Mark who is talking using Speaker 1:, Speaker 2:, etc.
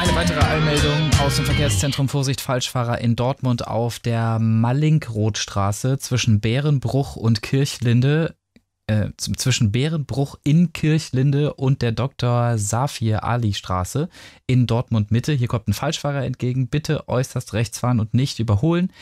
Speaker 1: Eine weitere Eilmeldung aus dem Verkehrszentrum. Vorsicht, Falschfahrer in Dortmund auf der Mallinckrodtstraße zwischen Bärenbruch und Kirchlinde. Zwischen Bärenbruch in Kirchlinde und der Dr. Safir Ali Straße in Dortmund Mitte. Hier kommt ein Falschfahrer entgegen. Bitte äußerst rechts fahren und nicht überholen.